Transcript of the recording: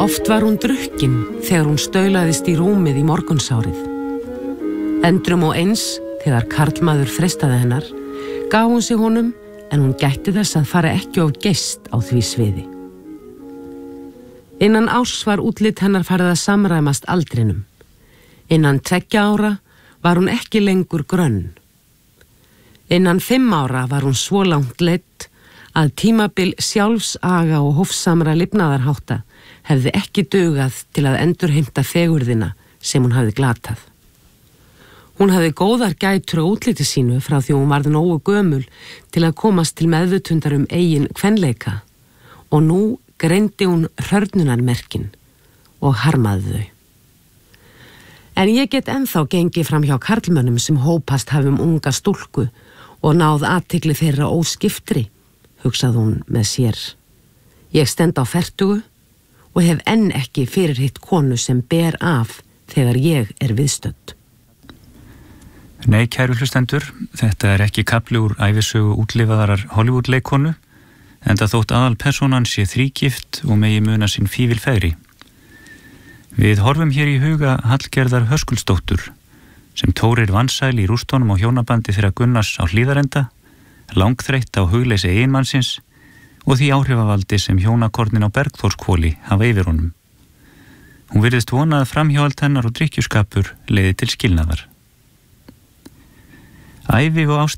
Oft var hún drukkin þegar hún staulaðist í rúmið í morgunsárið. Endrum og eins, þegar karlmaður freistaði hennar, gaf hún sig honum en hún gætti þess að fara ekki of geyst á því sviði. Innan árs var útlit hennar farið að samræmast aldrinum. Innan 2 ára var hún ekki lengur grönn. Innan 5 ára var hún svo langt leidd að tímabil sjálfsaga og hófsamra lifnaðarhátta hefði ekki dugað til að endurheimta fegurðina sem hún hafði glatað. Hún hafði góðar gætur á útliti sínu frá því hún varð nógu gömul til að komast til meðvitundar eigin kvenleika og nú greindi hún hrörnunarmerkin og harmaði þau. En ég get ennþá gengið fram hjá karlmönnum sem hópast hafi unga stúlku og náð athygli þeirra óskiftri, hugsaði hún með sér. Ég stend á 40 og hef enn ekki fyrirhitt konu sem ber af þegar ég viðstödd. Nei, kæru hlustendur, þetta ekki kafli úr ævisögu útlifaðarar Hollywood-leikonu, enda þótt aðalpersónan sé þrígift og megi muna sín fífilfegri. Við horfum hér í huga Hallgerðar Höskuldsdóttur, sem tórir vansæl í rústunum og hjónabandi þeirra Gunnars á Hlíðarenda, langþreytt á hugleysi eiginmannsins og því áhrifavaldi sem hjónakornin á Bergþórshvoli hafa yfir honum. Hún virðist vona að framhjáhald hennar og drykkjuskapur leiði til skilnaðar. Ævi og ást